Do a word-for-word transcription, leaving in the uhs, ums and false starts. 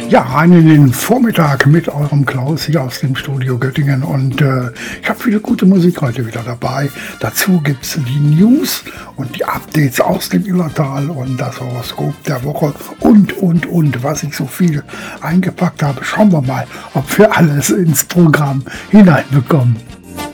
Ja, rein in den Vormittag mit eurem Klaus hier aus dem Studio Göttingen und äh, ich habe viele gute Musik heute wieder dabei. Dazu gibt's die News und die Updates aus dem Illertal und das Horoskop der Woche und, und, und. Was ich so viel eingepackt habe, schauen wir mal, ob wir alles ins Programm hineinbekommen.